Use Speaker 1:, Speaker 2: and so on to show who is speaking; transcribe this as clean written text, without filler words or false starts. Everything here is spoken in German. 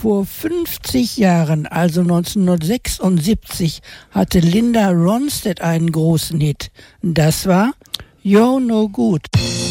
Speaker 1: Vor 50 Jahren, also 1976, hatte Linda Ronstadt einen großen Hit. Das war You're No Good.